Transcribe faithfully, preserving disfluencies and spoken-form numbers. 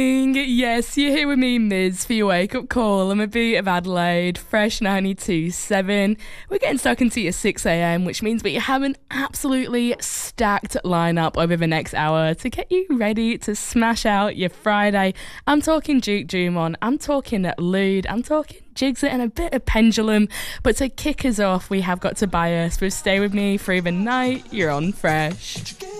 Yes, you're here with me, Miz, for your wake-up call. I'm a beat of Adelaide, Fresh ninety-two point seven. We're getting stuck into your six a.m, which means we have an absolutely stacked lineup over the next hour to get you ready to smash out your Friday. I'm talking Duke Dumont, I'm talking Lude, I'm talking Jigsaw and a bit of Pendulum. But to kick us off, we have got Tobias with Stay With Me Through the Night. You're on Fresh.